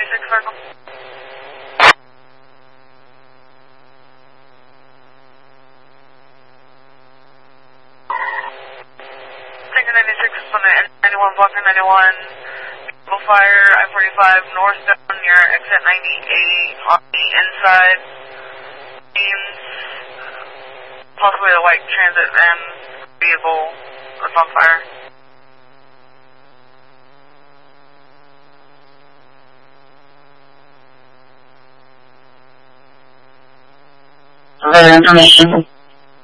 96 circle. Tango 96 on the N91, blocker 91. Fire, I-45 northbound near exit 9080 on the inside. Means possibly a white transit van vehicle that's on fire. Further information.